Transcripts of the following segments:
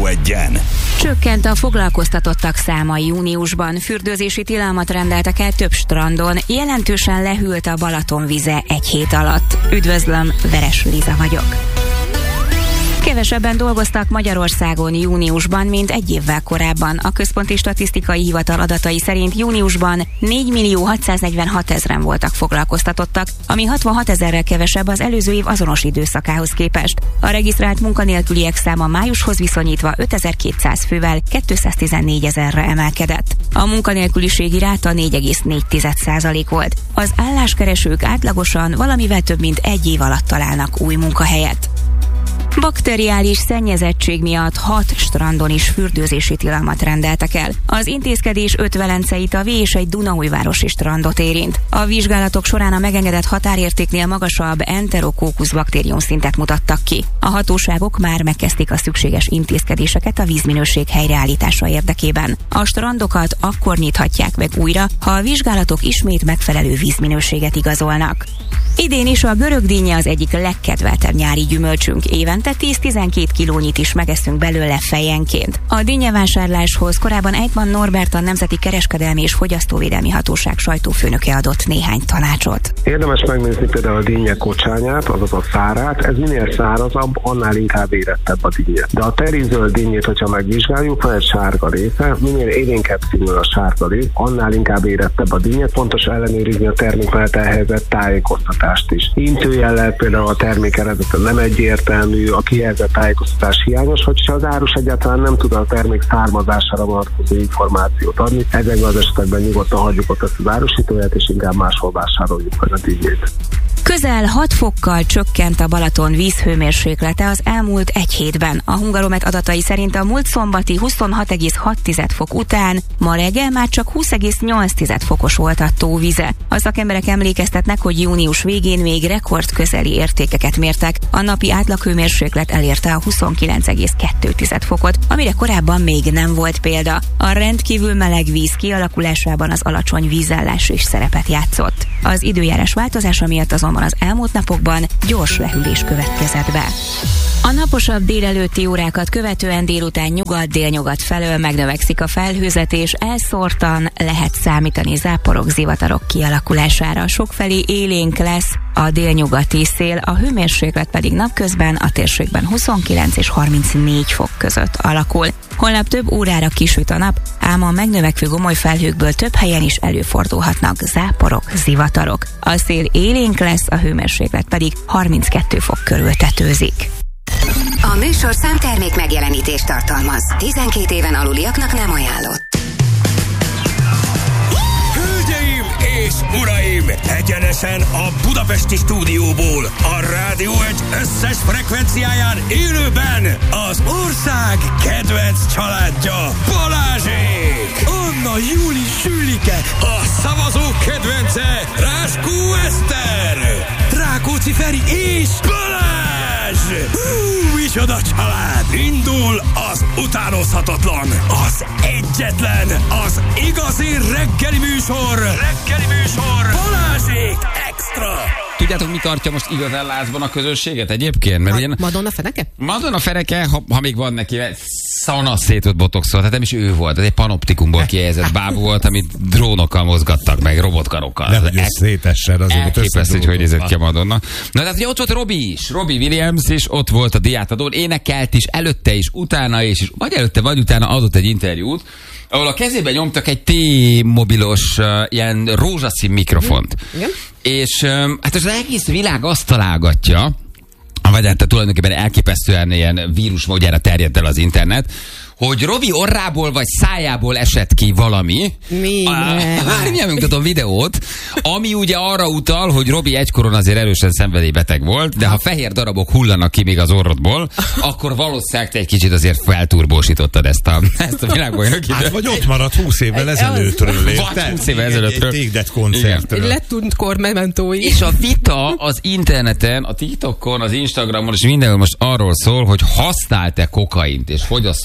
Rádió Egyen. Csökkent a foglalkoztatottak száma júniusban. Fürdőzési tilalmat rendeltek el több strandon. Jelentősen lehűlt a Balaton vize egy hét alatt. Üdvözlöm, Veres Liza vagyok. Kevesebben dolgoztak Magyarországon júniusban, mint egy évvel korábban. A Központi Statisztikai Hivatal adatai szerint júniusban 4.646.000-en voltak foglalkoztatottak, ami 66.000-rel kevesebb az előző év azonos időszakához képest. A regisztrált munkanélküliek száma májushoz viszonyítva 5.200 fővel 214.000-re emelkedett. A munkanélküliségi ráta 4,4% volt. Az álláskeresők átlagosan valamivel több mint egy év alatt találnak új munkahelyet. Bakteriális szennyezettség miatt 6 strandon is fürdőzési tilalmat rendeltek el. Az intézkedés 5 velencei tavi és egy dunaújvárosi strandot érint. A vizsgálatok során a megengedett határértéknél magasabb enterokókusz baktérium szintet mutattak ki. A hatóságok már megkezdték a szükséges intézkedéseket a vízminőség helyreállítása érdekében. A strandokat akkor nyithatják meg újra, ha a vizsgálatok ismét megfelelő vízminőséget igazolnak. Idén is a görögdínnye az egyik legkedveltebb nyári gyümölcsünk. Évente 10-12 kilónyit is megeszünk belőle fejenként. A dinnyevásárláshoz korábban Eitmann Norbert, a Nemzeti Kereskedelmi és Fogyasztóvédelmi Hatóság sajtófőnöke adott néhány tanácsot. Érdemes megnézni például a dinnye kocsányát, azaz a szárát. Ez minél szárazabb, annál inkább érettebb a dinnye. De a terizöld dinnyét, hogyha megvizsgáljuk, van egy sárga része. Minél élénkebb színű a sárga rész, annál inkább érettebb a dinnye. Fontos ellenőrizni a termék mellett elhelyezett tájékoztatást is. Intőjellel például a termék eredete nem egyértelmű, a kijelzett tájékoztatás hiányos, vagy ha az árus egyáltalán nem tud a termék származására vonatkozó információt adni. Ezekben az esetekben nyugodtan hagyjuk ott ezt az árusítóját, és inkább máshol vásároljuk meg a dinnyét. Közel 6 fokkal csökkent a Balaton vízhőmérséklete az elmúlt egy hétben. A Hungaromet adatai szerint a múlt szombati 26,6 fok után ma reggel már csak 20,8 fokos volt a tóvize. A szakemberek emlékeztetnek, hogy június végén még rekordközeli értékeket mértek. A napi átlaghőmérséklet elérte a 29,2 fokot, amire korábban még nem volt példa. A rendkívül meleg víz kialakulásában az alacsony vízállás is szerepet játszott. Az időjárás változása miatt azonban az elmúlt napokban gyors lehűlés következett be. A naposabb délelőtti órákat követően délután nyugat-délnyugat felől megnövekszik a felhőzet, és elszórtan lehet számítani záporok, zivatarok kialakulására. Sokfelé élénk lesz a délnyugati szél, a hőmérséklet pedig napközben a térségben 29 és 34 fok között alakul. Holnap több órára kisüt a nap, ám a megnövekvő gomoly felhőkből több helyen is előfordulhatnak záporok, zivatarok. A szél élénk lesz, a hőmérséklet pedig 32 fok körül tetőzik. A műsorszám termék megjelenítést tartalmaz. 12 éven aluliaknak nem ajánlott. Hölgyeim és uraim! Egyenesen a budapesti stúdióból, a Rádió Egy összes frekvenciáján élőben az ország kedvenc családja, Balázsék! Anna, Júli, Sülike, a szavazók kedvence, Ráskó Eszter, Rákóczi Feri és Balázs! Micsoda család! Indul az utánozhatatlan, az egyetlen, az igazi reggeli műsor! Balázsék Extra! Tudjátok, mi tartja most igazán lázban a közönséget egyébként? Mert ugye, Madonna feneke? Madonna feneke, ha még van neki, szanaszétot botoxol, tehát nem is ő volt, ez egy panoptikumból kihelyezett bábú volt, amit drónokkal mozgattak meg, robotkarokkal. De hogy szétessen azért. Elképesztő, hogy nézett ki a Madonna. Na, tehát ugye ott volt Robbie is, Robbie Williams is, ott volt a diátadón, énekelt is, előtte is, utána is, vagy előtte, vagy utána adott egy interjút, ahol a kezében nyomtak egy T-mobilos ilyen rózsaszín mikrofont. Igen. És hát az egész világ azt találgatja, vagy hát tulajdonképpen elképesztően ilyen vírusmódjára terjedt el az internet, hogy Robi orrából vagy szájából esett ki valami. Mindjárt megmutatom videót, ami ugye arra utal, hogy Robi egykoron azért erősen szenvedélybeteg volt, de ha fehér darabok hullanak ki még az orrodból, akkor valószínűleg te egy kicsit azért felturbósítottad ezt a világbajnoki. Hát vagy ott maradt 20 évvel ezelőttről. Vagy 20 évvel ezelőttről. Egy Take That koncertről. Lettuntkor mementói. És a vita az interneten, a TikTokon, az Instagramon és mindenhol most arról szól, hogy használsz-e kokaint és fogyasztott-e kokaint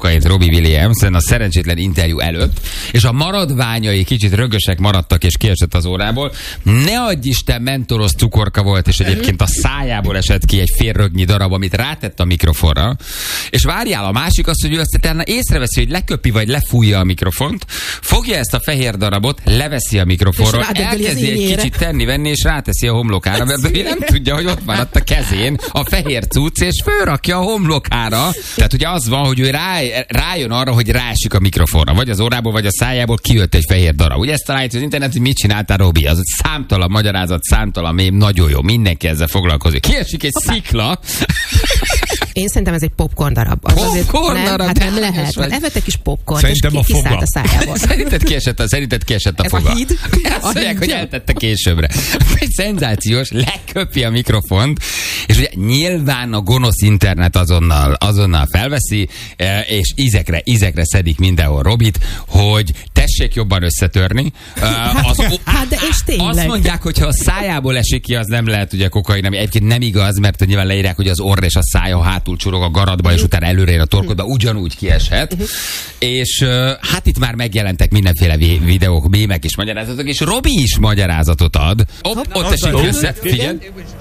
kokaint Robbie Williams a szerencsétlen interjú előtt, és a maradványai kicsit rögösek maradtak, és kiesett az órából. Ne adj Isten, mentolos cukorka volt, és egyébként a szájából esett ki egy fél rögnyi darab, amit rátett a mikrofonra. És várjál, a másik az, hogy ő azt észreveszi, hogy leköpi vagy lefújja a mikrofont, fogja ezt a fehér darabot, leveszi a mikrofonról, elkezdi egy kicsit tenni-venni, és ráteszi a homlokára, mert ő nem tudja, hogy ott maradt a kezén a fehér cucc, és fölrakja a homlokára. Tehát ugye az van, hogy ő rájön arra, hogy ráesik a mikrofonra, vagy az órából, vagy a szájából kijött egy fehér darab. Ugye ezt találja az internet, hogy mit csináltál, Robi? Az egy számtalan magyarázat, számtalan mém, nagyon jó, mindenki ezzel foglalkozik. Kiesik egy szikla. Én szerintem ez egy popcorn darab. Popcorn darab? Hát nem lehet. Hát evett egy kis popcorn, szerintem és kiszállt a szájából. Szerinted kiesett a foga? Ez a híd? Azt mondják, hogy eltette későbbre. Egy szenzációs, leköpi a mikrofont, és ugye nyilván a gonosz internet azonnal felveszi, és ízekre szedik mindenhol Robit, hogy tessék jobban összetörni. Hát de és tényleg. Azt mondják, hogy ha a szájából esik ki, az nem lehet ugye kokain, ami egyébként nem igaz, mert nyilván leírják, hogy az orr és a szája hátul csurog a garatba, és utána előre ér a torkodba, ugyanúgy kieshet. És hát itt már megjelentek mindenféle videók, mémek és magyarázatok, és Robi is magyarázatot ad. Ott esik össze, figyelj.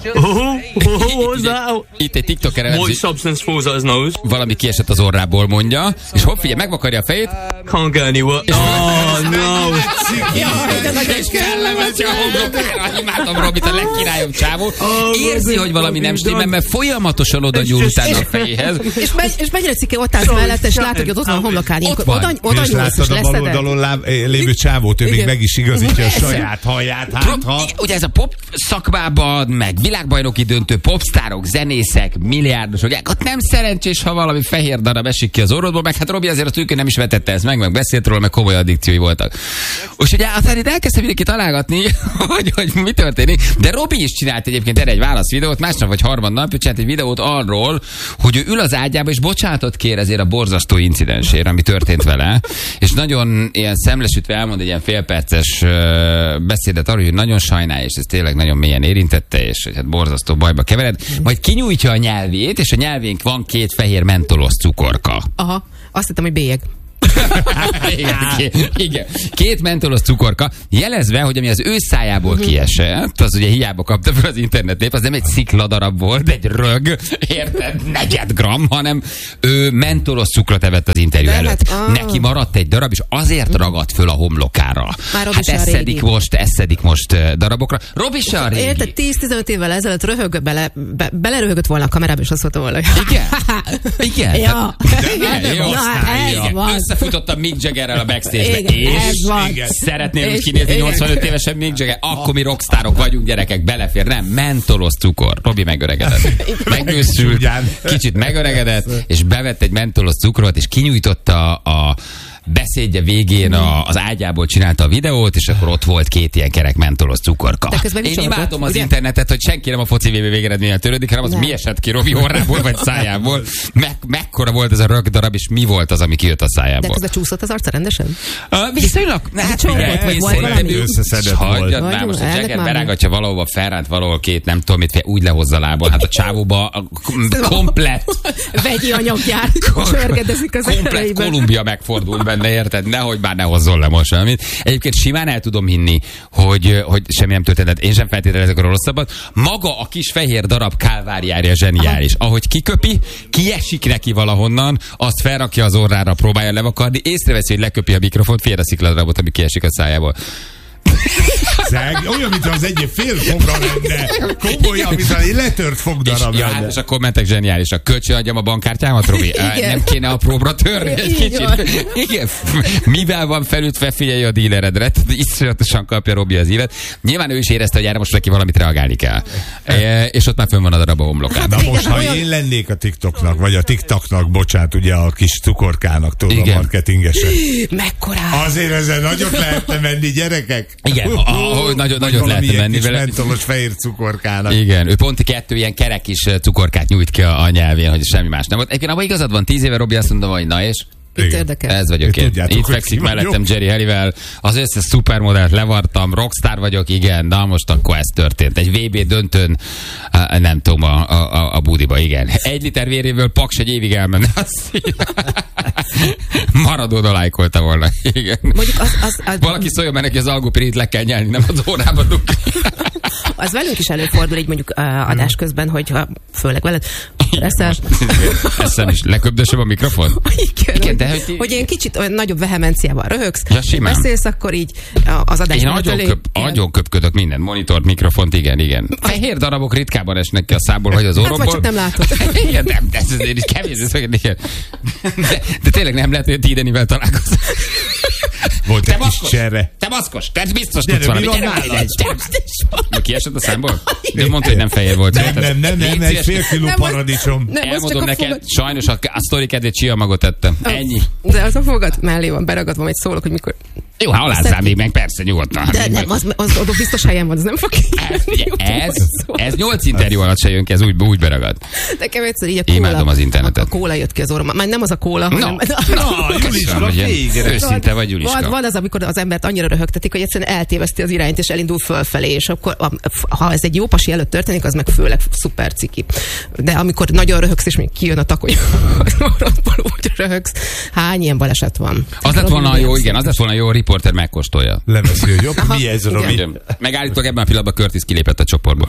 Itt egy TikToker elemzi. Valami kiesett az orrából, mondja, és hopp, figyelj, megvakarja a fejét. Can't get anywhere. Oh, no. És fellemetja a homlokára. Imádom Robit, a legkirályobb csávó. Érzi, hogy valami nem stimmel, mert folyamatosan oda nyúl utána a fejéhez. És mennyire cikke ott állsz mellett, és látod, hogy ott van a homlokán. Oda és nyúlsz, és látod a bal oldalon lévő csávót, ő még meg is igazítja a saját haját. Ugye ez a pop szakmában, meg világbajnoki döntő, popstárok, zenészek, milliárdosok, ott nem szerencsés, ha valami fehér darab esik ki az orrodból, meg hát Robi azért a tűkön nem is vetette ezt meg beszélt róla, meg komoly addikciói voltak. És ugye aztán itt elkezdte mindenki találgatni, hogy mi történik, de Robi is csinált egyébként erre egy válaszvideót, másnap vagy harmadnap, csinált egy videót arról, hogy ő ül az ágyába, és bocsánatot kér ezért a borzasztó incidensért, ami történt vele, és nagyon ilyen szemlesütve elmond egy ilyen félperces beszédet arról, hogy nagyon sajnálja, és ez tényleg nagyon mélyen érintette, és hogy hát borzasztó bajba kevered, majd kinyújtja a nyelvét, és a nyelvénk van 2 fehér mentolos cukorka. Aha, azt hittem, hogy bélyeg. Igen. 2 mentolos cukorka, jelezve, hogy ami az ő szájából kiesett, az ugye hiába kapta fel az internetnép, az nem egy szikladarab volt, egy rög, érted, 4 gram, hanem ő mentolos cukrot evett az interjú előtt. Neki maradt egy darab, és azért ragadt föl a homlokára. Hát ezt szedik most darabokra. Robi se a régi. Érted, 10-15 évvel ezelőtt beleröhögött volna a kamerába, és azt mondta volna, hogy Igen. Ja. Összefutottam Mick Jaggerrel a backstage-be, és szeretnél úgy kinézni 85 évesen Mick Jagger, akkor mi rockstárok vagyunk, gyerekek, belefér, nem, mentolos cukor. Robi megöregedett. Megnőszült, kicsit megöregedett, és bevett egy mentolos cukrot, és kinyújtotta a beszédje végén az ágyából csinálta a videót, és akkor ott volt 2 ilyen kerek mentolos cukorka. Én imádom az internetet, hogy senki nem a foci VB végeredménnyel törődik, hanem az, mi esett ki Robi orrából vagy szájából. Mekkora volt ez a rögdarab, és mi volt az, ami kijött a szájából. De közben csúszott az arca rendesen? Viszonylag. Összeszedett volt. Már most a Jagger berángatja valahova, felránt valahol 2, nem tudom mit, úgy lehozza lából. Hát a csávóba komplett. Vegyi anyaggyár csörgedezik az komplet Kolumbia megfordult benne, érted? Nehogy már ne hozzon le most semmit. Egyébként simán el tudom hinni, hogy semmi nem történt. Én sem feltételezek a rosszabbat. Maga a kis fehér darab kálváriája zseniális. Ahogy kiköpi, kiesik neki valahonnan, azt felrakja az orrára, próbálja levakarni, észreveszi, hogy leköpi a mikrofont, félreszik a darabot, ami kiesik a szájából. Olyan, mint az egy fél fogra lenne. Komolyan, mint egy letört fogdarab lenne. És a kommentek zseniálisak. Kölcsönadjam a bankkártyámat, Robi? Nem kéne apróbra törni egy kicsit? Igen. Mivel van felütve, figyelj a díleredre. Iszonyatosan kapja Robi az ívet. Nyilván ő is érezte, hogy erre most neki valamit reagálni kell. És ott már fönn van a darab a homlokán. Na most, ha én lennék a TikToknak, vagy a TikToknak, bocsánat, ugye a kis cukorkának, tudod, a marketingesen. Mekkorá? Azért ezzel nagyot lehetne menni, gyerekek. Igen, nagyot lehetne menni vele. Mentolos fehér cukorkának. Igen, ő pont 2 ilyen kerek kis cukorkát nyújt ki a nyelvén, hogy semmi más nem volt. Egyébként abban igazad van, 10 éve Robi azt mondta, hogy na és? Itt érdekel. Ez vagyok én. Itt fekszik mellettem Jerry Halliwell. Az összes szupermodellt levartam, rockstar vagyok, igen, na most akkor ez történt. Egy VB döntőn, nem tudom, a budiba, igen. 1 liter véréből Paks egy évig elmenne. Maradona lájkolta volna. Igen. Mondjuk Valaki szóljon meg neki, az algopirit le kell nyelni, nem az órába dugni. Az velünk is előfordul, így mondjuk adás közben, hogyha főleg veled eszel. Eszem is. Leköbdösöm a mikrofon? Igen, de hogy én kicsit olyan nagyobb vehemenciával röhögsz, ja, beszélsz, akkor így az adás én nagyon köpködök mindent. Monitort, mikrofont, igen. Fehér darabok ritkában esnek ki a szából, vagy az orromból. Hát, vagy csak nem látod. Igen, nem, de ez is kevés. De tényleg nem lehet, hogy ti idenivel találkozol. Volt egy kis cserre. Te maszkos, te biztos tudsz valami. Kiesett a számból? De mondta, hogy nem fehér volt. Nem, egy fél kiló paradicsom. Elmondom neked, sajnos a sztori kedvét csiamagot ettem. Ennyi. De az a fogad mellé van beragadva, majd szólok, hogy mikor... Jó, ha alázzál még meg, persze, nyugodtan. De nem, az biztos helyen van, az nem fog Ez 8 interjú alatt se jön ki, ez úgy beragad. Nekem egyszer így a kóla. Imádom az internetet. A kóla jött ki az orrom. Már nem az a kóla, hanem... Juliska, végre. Őszinte vagy, Juliska. Van az, amikor az embert annyira röhögtetik, hogy egyszerűen eltéveszti az irányt, és elindul fölfelé, és akkor, ha ez egy jó pasi előtt történik, az meg főleg szuper ciki. De amikor nagyon röhögsz, és még kijön a takony, az maradból úgy röhögsz. Hány ilyen baleset van? Az lett volna jó, igen, az lett volna jó, riporter megkóstolja. Leveszi, hogy jobb, mi ez, Robi? Megállítok, ebben a pillanatban Curtis kilépett a csoportból.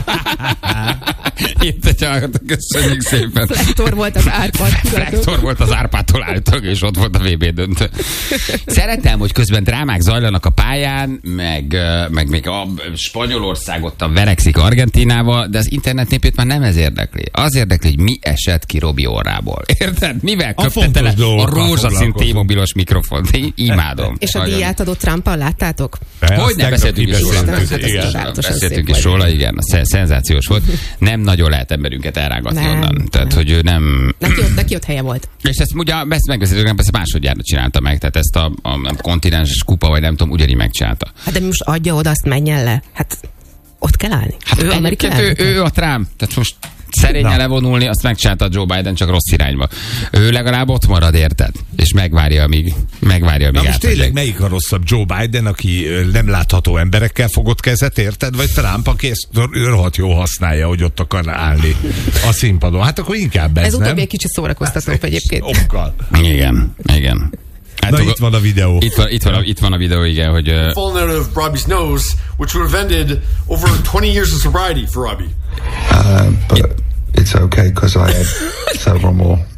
Itt egy hallgatok, köszönjük szépen. Flektor volt az Árpád. Flektor volt az Árpádtól állítólag, és ott volt a VB döntő. Szeretem, hogy közben drámák zajlanak a pályán, meg még a Spanyolország ott verekszik Argentínával, de az internet népét már nem ez érdekli. Az érdekli, hogy mi esett ki Robi orrából. Érted? Mivel köpte tele a rózsaszín T-mobilos mikrofont? Én imádom. És a díját adott Trumpal, láttátok? Hogy nem beszéltünk is róla. Beszéltünk is róla, igen. Szenzációs volt. Nem nagyon lehet emberünket elrágatni onnan. Tehát, hogy ő nem... Neki ott helye volt. És ezt ugye megbeszéltük, nem persze másodjára csinálta meg, tehát ezt a kontinenses kupa, vagy nem tudom, ugyanígy megcsinálta. Hát de most adja oda, azt menjen le. Hát ott kell állni. Hát ő amerikai. Ő a Trump. Tehát most szerényen levonulni, azt megcsinálta a Joe Biden, csak rossz irányba. Ő legalább ott marad, érted? És megvárja, amíg Na most tényleg melyik a rosszabb? Joe Biden, aki nem látható emberekkel fogott kezet, érted? Vagy Trump, aki ezt rohadt jó használja, hogy ott akar állni a színpadon? Hát akkor inkább ez utóbbi egy kicsit szórakoztatóbb egyébként. Igen. Na itt van a videó. Itt van a videó, igen, hogy... Falling out of Robbie's nose, which would have ended over 20 years of sobriety for Robbie. But it's okay, because I had several more.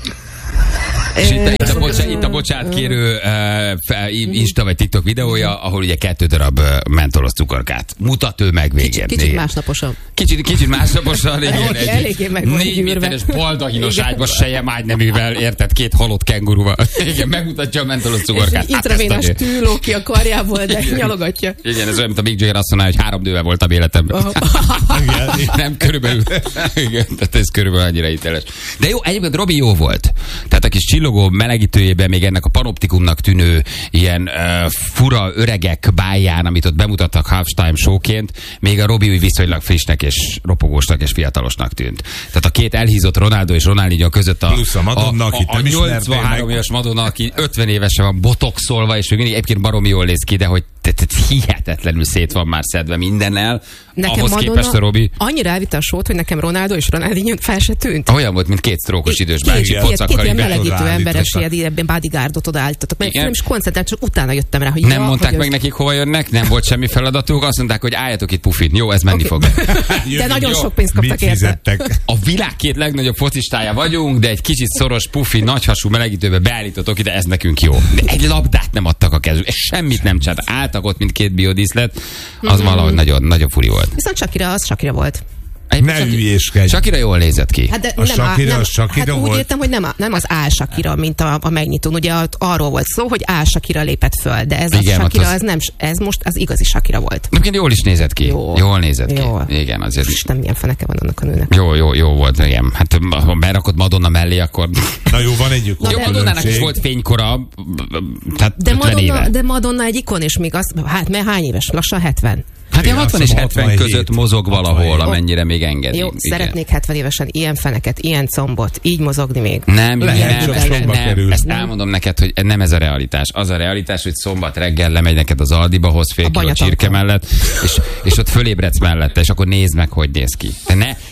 És itt a bocsánatkérő Insta vagy TikTok videója, ahol ugye 2 darab mentolos cukorkát mutat ő meg végén. Kicsit másnaposan. Kicsit másnaposan, igen. Eléggé meg van 4 méteres baldahinos ágyba sejemágyneművel, érted, 2 halott kenguruval. Igen, megmutatja a mentolos cukorkát. És intravénás tű ló ki a karjából, de nyalogatja. Igen, ez olyan, mint a Mick Jagger azt mondaná, hogy 3 nővel voltam életemben. Nem, körülbelül. Igen, tehát ez körülbelül annyira hiteles. De jó, egyébként Robi jó volt. Tehát a kis csillogó melegítőjében még ennek a panoptikumnak tűnő ilyen fura öregek báján, amit ott bemutattak halftime showként, még a Robi úgy viszonylag frissnek és ropogósnak és fiatalosnak tűnt. Tehát a 2 elhízott Ronaldo és Ronaldinho között a 83 éves Madonna, aki 50 évesen van botoxolva, és még mindig egyébként baromi jól néz ki, de hogy hihetetlenül szét van már szedve mindennel. Nekem ahhoz képest a Robi... annyira elvitte a sót, hogy nekem Ronaldo és Ronaldinho fel se tűnt. Olyan volt, mint 2 sztrókos idős bácsi pocakkal. 2 ilyen melegítő emberes, ilyen bodyguardot odaállítottak. Mert nem is koncentrált, csak utána jöttem rá, hogy nem mondták meg nekik, hova jönnek, nem volt semmi feladatuk, azt mondták, hogy álljatok itt pufin. Jó, ez menni fog. De nagyon sok pénzt kaptak érte. A világ 2 legnagyobb focistája vagyunk, de egy kicsit szoros, pufi, nagyhasú melegítőbe beállítottok ide, ez nekünk jó. De egy labdát nem adtak a kezük, és semmit nem csinált. Álltak ott, mint 2 biodíszlet, az valahogy nagyon furi volt. Viszont Shakira volt. Ne hülyéskedj. Shakira jól nézett ki. Hát de a Shakira hát volt. úgy értem, hogy nem az Al Shakira, mint a megnyitón. Ugye arról volt szó, hogy Al Shakira lépett föl, de ez igen, a Shakira, ez most az igazi Shakira volt. Egyébként jól is nézett ki. Jól nézett ki. Igen, azért is. Nem milyen feneke van annak a nőnek. Jó volt, igen. Hát ha berakod Madonna mellé, akkor... Na jó, van egy jó, Madonnának is volt fénykora, tehát 50 éve. De Madonna egy ikon, és még az, hát mert hány éves? Lassan 70. Hát ilyen 60 és 70 között mozog valahol, amennyire még engedi. Jó, szeretnék 70 évesen ilyen feneket, ilyen combot, így mozogni még. Nem, ezt elmondom neked, hogy nem ez a realitás. Az a realitás, hogy szombat reggel lemegy neked az Aldiba, hoz fél kiló csirke mellett, és ott fölébredsz mellette, és akkor nézd meg, hogy néz ki.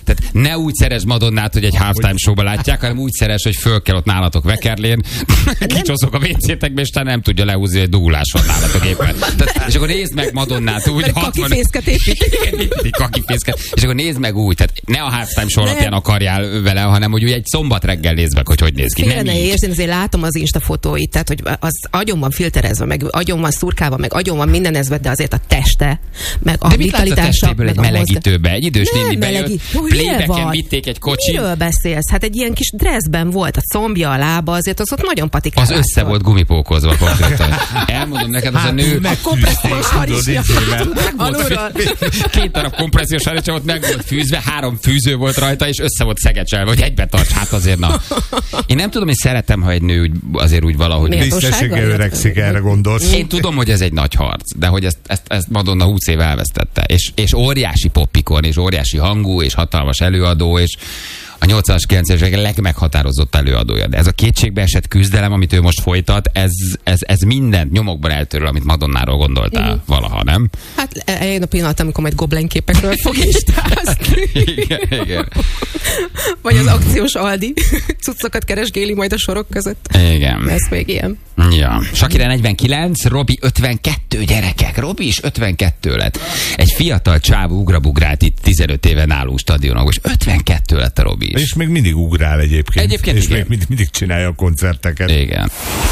Tehát ne úgy szeres Madonnát, hogy egy halftime showba látják, hanem úgy szeres, hogy föl kell ott nálatok Vekerlén, kicsoszok a WC-tekbe, és nem tudja lehúzni, hogy dugulás van nálatok éppen. Tehát, és akkor nézd meg Madonnát úgy, 60... kakifészket. És akkor nézd meg úgy, tehát ne a halftime show alapján akarjál vele, hanem hogy úgy egy szombat reggel nézd meg, hogy néz ki. Félre ne értsd, én azért látom az Insta fotóit, tehát hogy az agyon van filterezve, meg agyon van szurkálva, meg agyon van mindenezve, de azért a teste, meg a vitalitása, meg egy melegítőbe, egy idős néni bejött, plébeken vitték egy kocsit. Miről beszélsz? Hát egy ilyen kis dresszben volt a combja, a lába, azért az ott nagyon patikál. Az össze volt gumipókozva konkrétan. Elmondom neked, az a nő... A kompressziós harisnya. Két darab kompressziós harisnya ott meg volt fűzve, 3 fűző volt rajta, és össze volt szegecselve, hogy egybe tarts, hát azért na. Én nem tudom, hogy szeretem, ha egy nő azért úgy valahogy... Tisztességgel öregszik, erre gondolsz. Én tudom, hogy ez egy nagy harc, de hogy ezt Madonna 20 év elvesztette. És óriási popikon, és óriási hangú, és hatalmas előadó, és a 80-as, 90-es évek legmeghatározott előadója. De ez a kétségbeesett küzdelem, amit ő most folytat, ez mindent nyomokban eltöröl, amit Madonnáról gondoltál valaha, nem? Hát eljön a pillanat, amikor majd Goblin képekről fog istázni. Igen. Vagy az akciós Aldi cuccokat keresgéli majd a sorok között. Igen. Ez még ilyen. Ja. Shakira 49, Robi 52, gyerekek. Robi is 52 lett. Egy fiatal csávó ugrabugrált itt 15 éve nálunk stadionon, és 52 lett a Robi is. És még mindig ugrál egyébként. És igen. Még mindig csinálja a koncerteket. Igen.